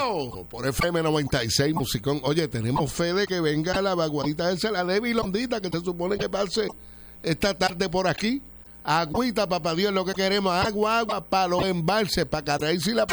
Dímelo, por FM 96, musicón. Oye, tenemos fe de que venga la vaguadita esa, la débil ondita que se supone que pase esta tarde por aquí. Agüita, papá Dios, lo que queremos, agua para los embalses, para Carraíz y la